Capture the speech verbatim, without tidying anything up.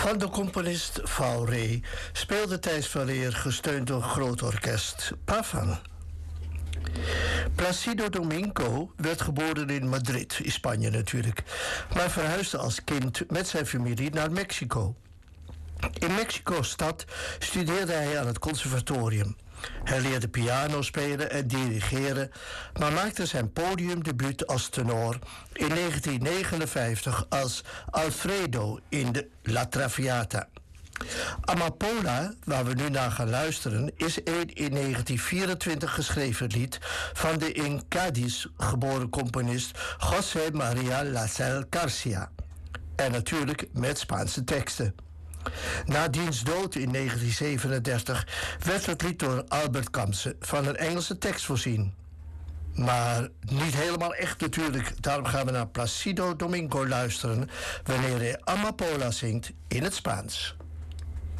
Van de componist Fauré speelde Thijs van Leer gesteund door een groot orkest Paván. Placido Domingo werd geboren in Madrid, in Spanje natuurlijk, maar verhuisde als kind met zijn familie naar Mexico. In Mexico-stad studeerde hij aan het conservatorium. Hij leerde piano spelen en dirigeren, maar maakte zijn podiumdebuut als tenor in negentien negenenvijftig als Alfredo in de La Traviata. Amapola, waar we nu naar gaan luisteren, is een in negentien vierentwintig geschreven lied van de in Cádiz geboren componist José María Lasel García. En natuurlijk met Spaanse teksten. Na diens dood in negentien zevenendertig werd het lied door Albert Campse van een Engelse tekst voorzien. Maar niet helemaal echt natuurlijk. Daarom gaan we naar Placido Domingo luisteren wanneer hij Amapola zingt in het Spaans.